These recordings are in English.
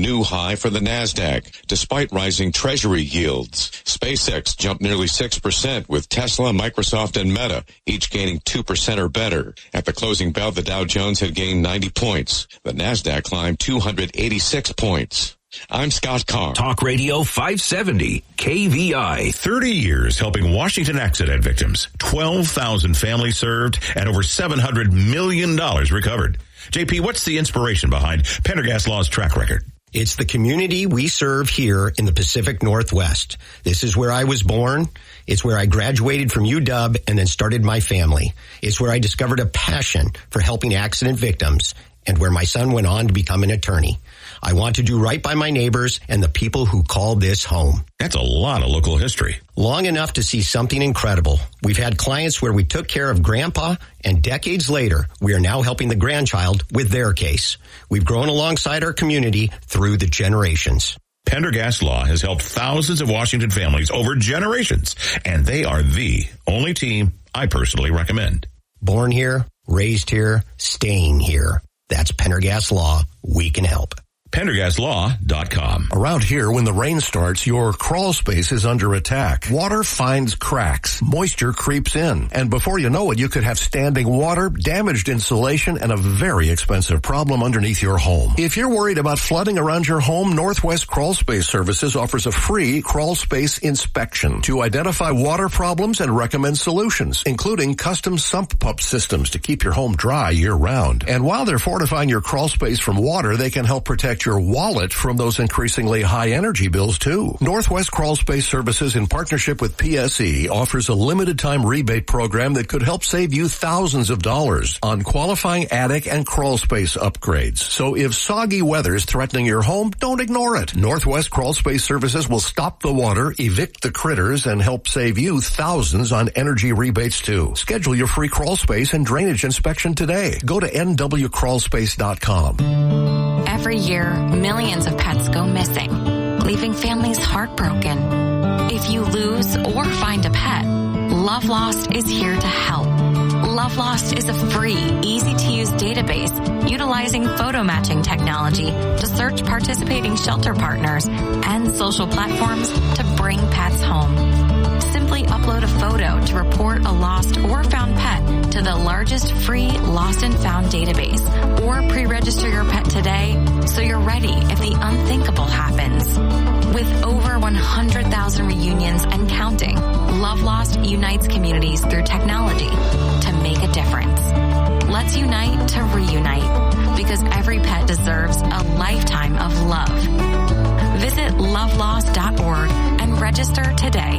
new high for the NASDAQ, despite rising Treasury yields. SpaceX jumped nearly 6%, with Tesla, Microsoft, and Meta each gaining 2% or better. At the closing bell, the Dow Jones had gained 90 points. The NASDAQ climbed 286 points. I'm Scott Carr. Talk Radio 570, KVI. 30 years helping Washington accident victims. 12,000 families served and over $700 million recovered. JP, what's the inspiration behind Pendergast Law's track record? It's the community we serve here in the Pacific Northwest. This is where I was born. It's where I graduated from UW and then started my family. It's where I discovered a passion for helping accident victims and where my son went on to become an attorney. I want to do right by my neighbors and the people who call this home. That's a lot of local history. Long enough to see something incredible. We've had clients where we took care of Grandpa, and decades later, we are now helping the grandchild with their case. We've grown alongside our community through the generations. Pendergast Law has helped thousands of Washington families over generations, and they are the only team I personally recommend. Born here, raised here, staying here. That's Pendergast Law. We can help. PendergastLaw.com. Around here, when the rain starts, your crawl space is under attack. Water finds cracks. Moisture creeps in. And before you know it, you could have standing water, damaged insulation, and a very expensive problem underneath your home. If you're worried about flooding around your home, Northwest Crawl Space Services offers a free crawl space inspection to identify water problems and recommend solutions, including custom sump pump systems to keep your home dry year-round. And while they're fortifying your crawl space from water, they can help protect your wallet from those increasingly high energy bills too. Northwest Crawl Space Services, in partnership with PSE, offers a limited time rebate program that could help save you thousands of dollars on qualifying attic and crawl space upgrades. So if soggy weather is threatening your home, don't ignore it. Northwest Crawl Space Services will stop the water, evict the critters, and help save you thousands on energy rebates too. Schedule your free crawl space and drainage inspection today. Go to nwcrawlspace.com. Every year, millions of pets go missing, leaving families heartbroken. If you lose or find a pet, Love Lost is here to help. Love Lost is a free, easy-to-use database utilizing photo matching technology to search participating shelter partners and social platforms to bring pets home. Simply upload a photo to report a lost or found pet to the largest free lost and found database, or pre-register your pet today so you're ready if the unthinkable happens. With over 100,000 reunions and counting, Love Lost unites communities through technology to make a difference. Let's unite to reunite, because every pet deserves a lifetime of love. Visit lovelost.org and register today.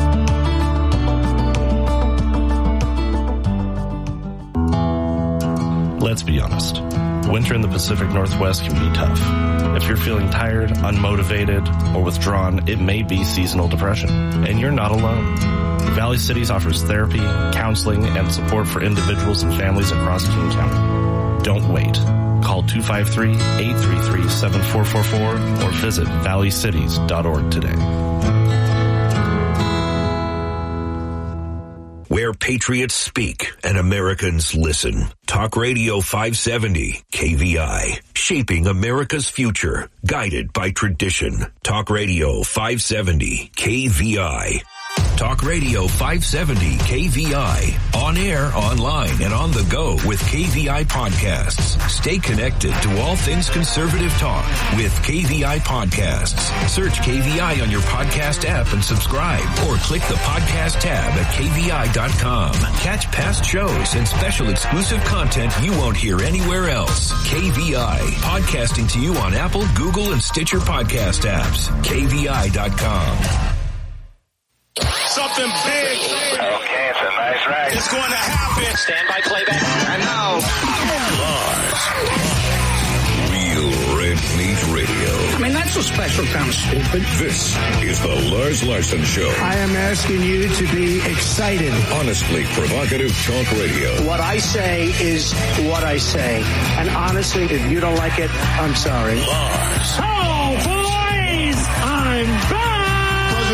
Let's be honest. Winter in the Pacific Northwest can be tough. If you're feeling tired, unmotivated, or withdrawn, it may be seasonal depression. And you're not alone. Valley Cities offers therapy, counseling, and support for individuals and families across King County. Don't wait. Call 253-833-7444 or visit valleycities.org today. Where patriots speak and Americans listen. Talk Radio 570, KVI. Shaping America's future. Guided by tradition. Talk Radio 570, KVI. Talk Radio 570 KVI. On air, online, and on the go with KVI Podcasts. Stay connected to all things conservative talk with KVI Podcasts. Search KVI on your podcast app and subscribe, or click the podcast tab at KVI.com. Catch past shows and special exclusive content you won't hear anywhere else. KVI. Podcasting to you on Apple, Google, and Stitcher podcast apps. KVI.com. Something big. Okay, it's a nice ride. It's going to happen. Stand by playback. And now, Real Red Meat Radio. I mean, that's a special kind of stupid. This is the Lars Larson Show. I am asking you to be excited. Honestly provocative talk radio. What I say is what I say. And honestly, if you don't like it, I'm sorry. Lars. Oh, boys! I'm back! President Trump is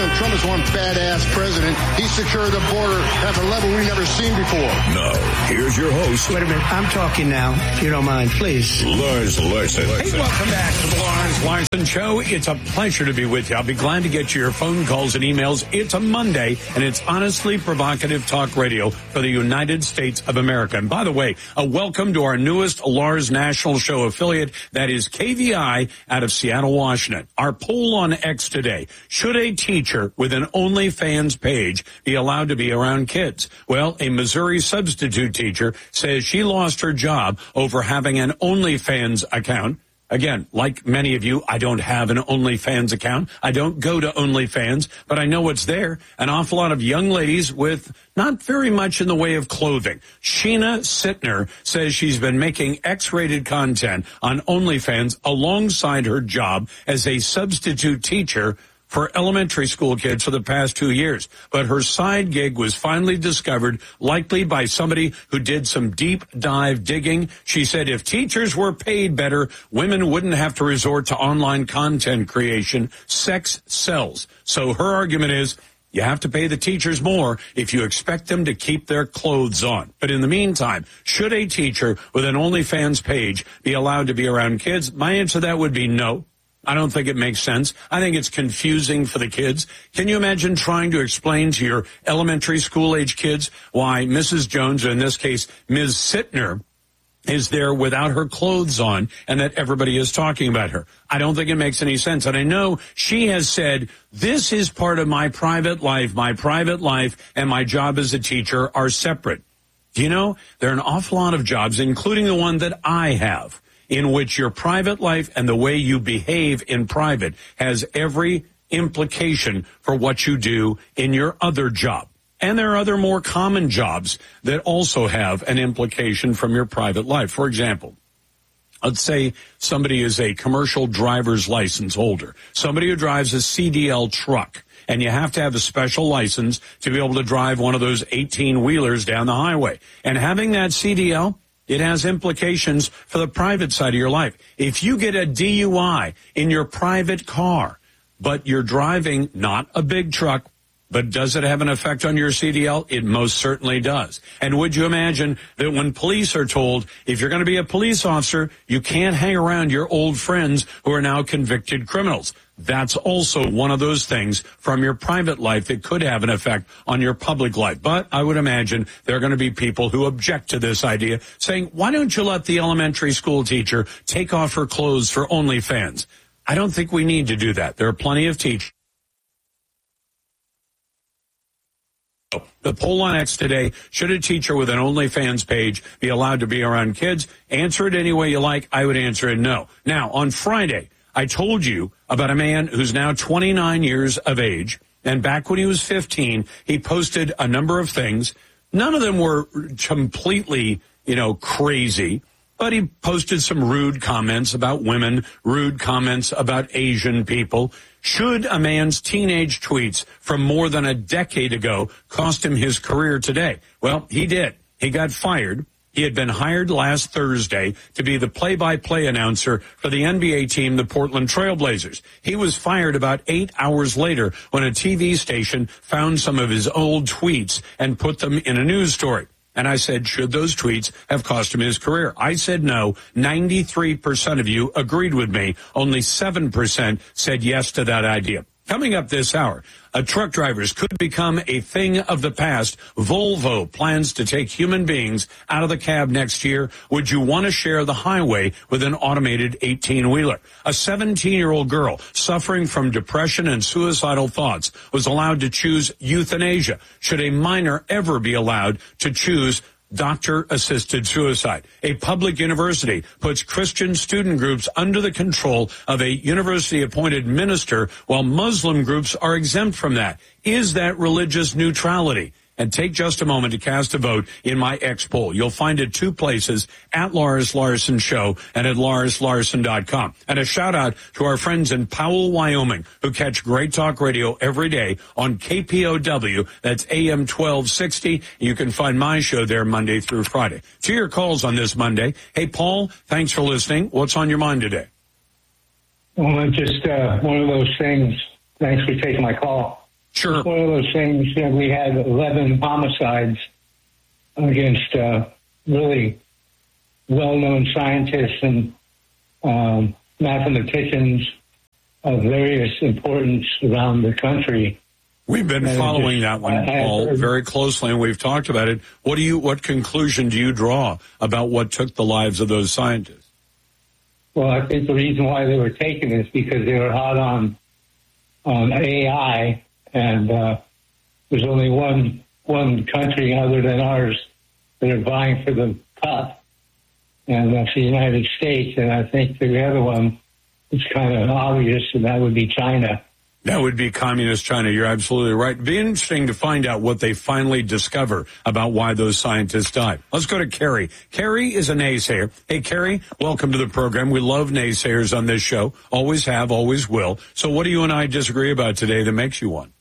one badass president. He secured the border at a level we've never seen before. Now, here's your host. Wait a minute. I'm talking now, if you don't mind, please. Lars Larson. Hey, welcome back to the Lars Larson Show. It's a pleasure to be with you. I'll be glad to get your phone calls and emails. It's a Monday, and it's honestly provocative talk radio for the United States of America. And by the way, a welcome to our newest Lars National Show affiliate, that is KVI out of Seattle, Washington. Our poll on X today: should a teacher with an OnlyFans page be allowed to be around kids? Well, a Missouri substitute teacher says she lost her job over having an OnlyFans account. Again, like many of you, I don't have an OnlyFans account. I don't go to OnlyFans, but I know it's there. An awful lot of young ladies with not very much in the way of clothing. Sheena Sittner says she's been making X-rated content on OnlyFans alongside her job as a substitute teacher for elementary school kids for the past 2 years. But her side gig was finally discovered, likely by somebody who did some deep dive digging. She said if teachers were paid better, women wouldn't have to resort to online content creation. Sex sells. So her argument is, you have to pay the teachers more if you expect them to keep their clothes on. But in the meantime, should a teacher with an OnlyFans page be allowed to be around kids? My answer to that would be no. I don't think it makes sense. I think it's confusing for the kids. Can you imagine trying to explain to your elementary school age kids why Mrs. Jones, or in this case, Ms. Sittner, is there without her clothes on and that everybody is talking about her? I don't think it makes any sense. And I know she has said, this is part of my private life. My private life and my job as a teacher are separate. Do you know, there are an awful lot of jobs, including the one that I have, in which your private life and the way you behave in private has every implication for what you do in your other job. And there are other more common jobs that also have an implication from your private life. For example, let's say somebody is a commercial driver's license holder, somebody who drives a CDL truck, and you have to have a special license to be able to drive one of those 18-wheelers down the highway. And having that CDL, it has implications for the private side of your life. If you get a DUI in your private car, but you're driving not a big truck, but does it have an effect on your CDL? It most certainly does. And would you imagine that when police are told, if you're going to be a police officer, you can't hang around your old friends who are now convicted criminals? That's also one of those things from your private life that could have an effect on your public life. But I would imagine there are going to be people who object to this idea, saying, why don't you let the elementary school teacher take off her clothes for OnlyFans? I don't think we need to do that. There are plenty of teachers. The poll on X today: should a teacher with an OnlyFans page be allowed to be around kids? Answer it any way you like. I would answer it no. Now, on Friday, I told you about a man who's now 29 years of age, and back when he was 15, he posted a number of things. None of them were completely, crazy, but he posted some rude comments about women, rude comments about Asian people. Should a man's teenage tweets from more than a decade ago cost him his career today? Well, he did. He got fired. He had been hired last Thursday to be the play-by-play announcer for the NBA team, the Portland Trail Blazers. He was fired about 8 hours later when a TV station found some of his old tweets and put them in a news story. And I said, should those tweets have cost him his career? I said no. 93% of you agreed with me. Only 7% said yes to that idea. Coming up this hour, truck drivers could become a thing of the past. Volvo plans to take human beings out of the cab next year. Would you want to share the highway with an automated 18-wheeler? A 17-year-old girl suffering from depression and suicidal thoughts was allowed to choose euthanasia. Should a minor ever be allowed to choose doctor-assisted suicide? A public university puts Christian student groups under the control of a university-appointed minister, while Muslim groups are exempt from that. Is that religious neutrality? And take just a moment to cast a vote in my X poll. You'll find it two places, at Lars Larson Show and at LarsLarson.com. And a shout out to our friends in Powell, Wyoming, who catch Great Talk Radio every day on KPOW. That's AM 1260. You can find my show there Monday through Friday. To your calls on this Monday. Hey, Paul, thanks for listening. What's on your mind today? Well, just one of those things. Thanks for taking my call. Sure. It's one of those things that we had 11 homicides against really well-known scientists and mathematicians of various importance around the country. We've been following that one, Paul, very closely, and we've talked about it. What conclusion do you draw about what took the lives of those scientists? Well, I think the reason why they were taken is because they were hot on AI, and there's only one country other than ours that are vying for the cup, and that's the United States. And I think the other one is kind of obvious, and that would be China. That would be communist China. You're absolutely right. It'd be interesting to find out what they finally discover about why those scientists died. Let's go to Carrie. Carrie is a naysayer. Hey, Carrie, welcome to the program. We love naysayers on this show. Always have, always will. So what do you and I disagree about today that makes you one?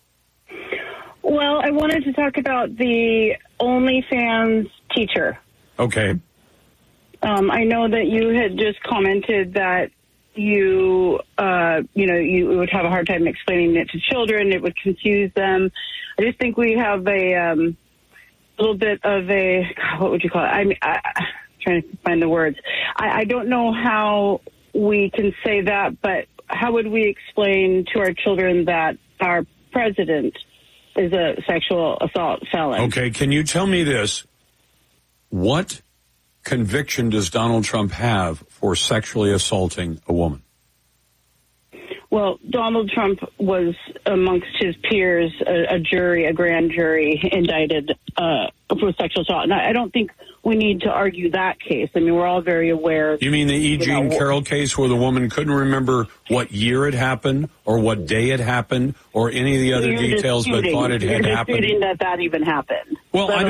Well, I wanted to talk about the OnlyFans teacher. Okay. I know that you had just commented that you would have a hard time explaining it to children. It would confuse them. I just think we have a little bit of a, what would you call it? I'm trying to find the words. I don't know how we can say that, but how would we explain to our children that our president is a sexual assault felon? Okay, can you tell me this? What conviction does Donald Trump have for sexually assaulting a woman? Well, Donald Trump was, amongst his peers, a grand jury indicted for sexual assault. And I don't think we need to argue that case. I mean, we're all very aware. You mean the E. Jean Carroll case where the woman couldn't remember what year it happened or what day it happened or any of the other details, but thought it had happened? You're disputing that even happened. Well, I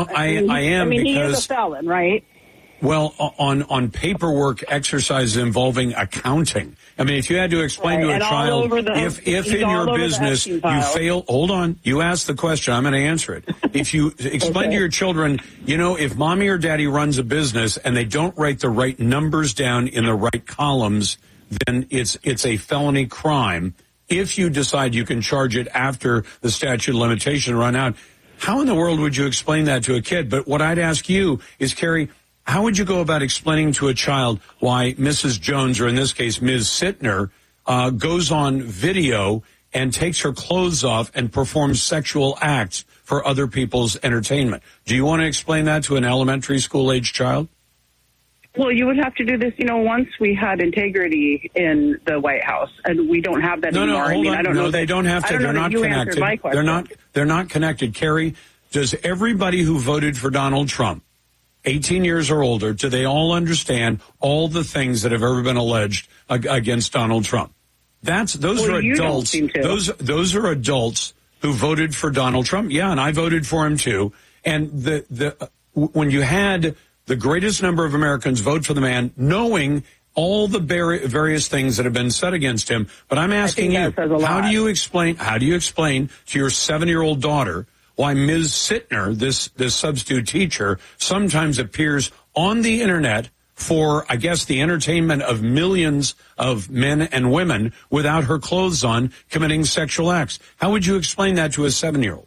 am because he because is a felon, right? Well, on paperwork exercises involving accounting. I mean, if you had to explain to a child, if in your business you fail, hold on, you asked the question, I'm going to answer it. If you explain to your children, if mommy or daddy runs a business and they don't write the right numbers down in the right columns, then it's a felony crime. If you decide you can charge it after the statute of limitation run out, how in the world would you explain that to a kid? But what I'd ask you is, Carrie, how would you go about explaining to a child why Mrs. Jones, or in this case, Ms. Sittner, goes on video and takes her clothes off and performs sexual acts for other people's entertainment? Do you want to explain that to an elementary school-age child? Well, you would have to do this, once we had integrity in the White House, and we don't have that anymore. No, hold on. I don't know. They don't have to. They're not connected. They're not connected. Carrie, does everybody who voted for Donald Trump, 18 years or older, do they all understand all the things that have ever been alleged against Donald Trump? Those are adults. Those are adults who voted for Donald Trump. Yeah, and I voted for him too. And when you had the greatest number of Americans vote for the man, knowing all the various things that have been said against him, but I'm asking you, how do you explain to your 7-year-old daughter why Ms. Sittner, this substitute teacher, sometimes appears on the internet for, I guess, the entertainment of millions of men and women without her clothes on, committing sexual acts? How would you explain that to a 7-year-old?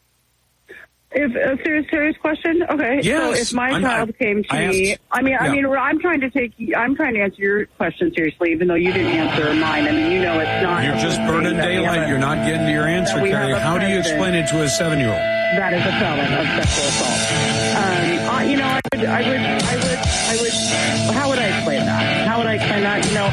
If a serious question, okay. Yes, so if my child came to me, I'm trying to answer your question seriously, even though you didn't answer mine. I mean, it's not. You're just burning daylight. You're not getting to your answer, Carrie. How do you explain it to a 7-year-old? That is a felon of sexual assault. I would. How would I explain that?